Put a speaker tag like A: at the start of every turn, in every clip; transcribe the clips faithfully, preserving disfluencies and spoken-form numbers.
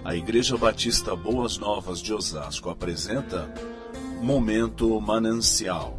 A: A Igreja Batista Boas Novas de Osasco apresenta Momento Manancial.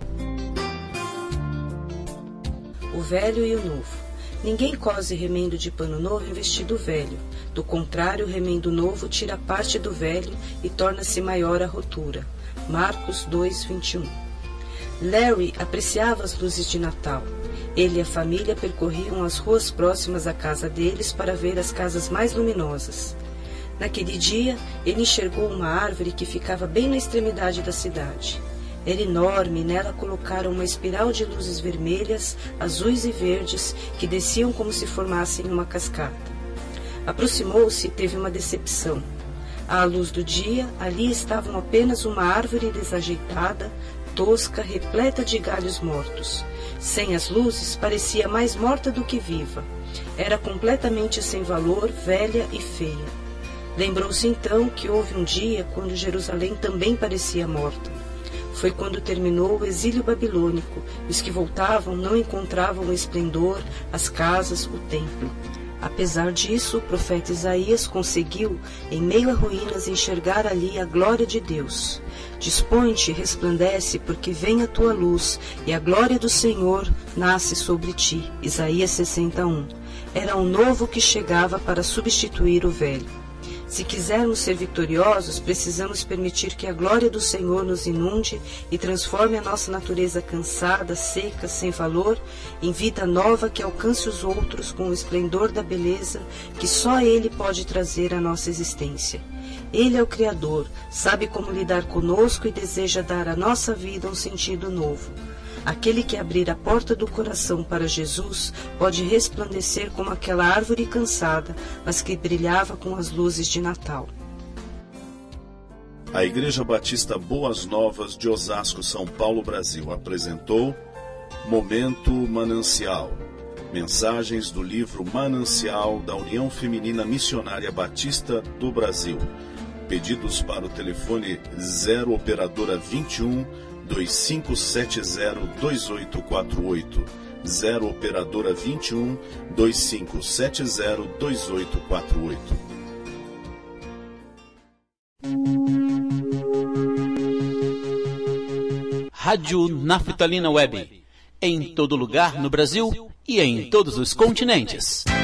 B: O velho e o novo. Ninguém cose remendo de pano novo em vestido velho. Do contrário, o remendo novo tira parte do velho e torna-se maior a rotura. Marcos dois, vinte e um. Larry apreciava as luzes de Natal. Ele e a família percorriam as ruas próximas à casa deles para ver as casas mais luminosas. Naquele dia, ele enxergou uma árvore que ficava bem na extremidade da cidade. Era enorme e nela colocaram uma espiral de luzes vermelhas, azuis e verdes que desciam como se formassem uma cascata. Aproximou-se e teve uma decepção. À luz do dia, ali estavam apenas uma árvore desajeitada, tosca, repleta de galhos mortos. Sem as luzes, parecia mais morta do que viva. Era completamente sem valor, velha e feia. Lembrou-se então que houve um dia quando Jerusalém também parecia morta. Foi quando terminou o exílio babilônico, e os que voltavam não encontravam o esplendor, as casas, o templo. Apesar disso, o profeta Isaías conseguiu, em meio a ruínas, enxergar ali a glória de Deus. Dispõe-te, resplandece, porque vem a tua luz, e a glória do Senhor nasce sobre ti. Isaías sessenta e um. Era um novo que chegava para substituir o velho. Se quisermos ser vitoriosos, precisamos permitir que a glória do Senhor nos inunde e transforme a nossa natureza cansada, seca, sem valor, em vida nova que alcance os outros com o esplendor da beleza que só Ele pode trazer à nossa existência. Ele é o Criador, sabe como lidar conosco e deseja dar à nossa vida um sentido novo. Aquele que abrir a porta do coração para Jesus pode resplandecer como aquela árvore cansada, mas que brilhava com as luzes de Natal.
A: A Igreja Batista Boas Novas de Osasco, São Paulo, Brasil apresentou Momento Manancial. Mensagens do livro Manancial da União Feminina Missionária Batista do Brasil. Pedidos para o telefone zero operadora vinte e um, dois cinco sete zero, dois oito quatro oito, zero operadora vinte e um, dois cinco sete zero, dois oito quatro oito.
C: Rádio Naftalina Web, em todo lugar no Brasil e em todos os continentes.